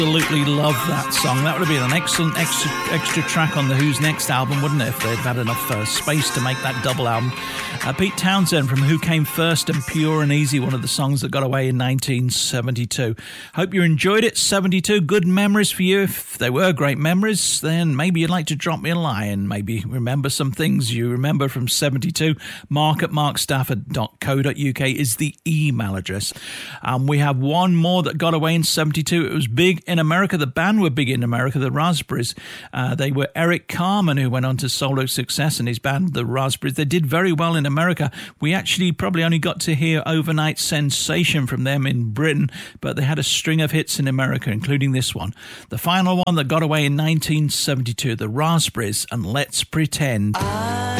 Absolutely love that song. That would have been an excellent extra track on the Who's Next album, wouldn't it, if they'd had enough space to make that double album. Pete Townsend from Who Came First and Pure and Easy, one of the songs that got away in 1972. Hope you enjoyed it. 72, good memories for you. If they were great memories, then maybe you'd like to drop me a line. Maybe remember some things you remember from 72. mark@markstafford.co.uk is the email address. We have one more that got away in 72. It was big in America. The band were big in America, the Raspberries. They were Eric Carmen, who went on to solo success, and his band, the Raspberries. They did very well in America. We actually probably only got to hear Overnight Sensation from them in Britain, but they had a string of hits in America, including this one. The final one that got away in 1972, the Raspberries, and Let's Pretend.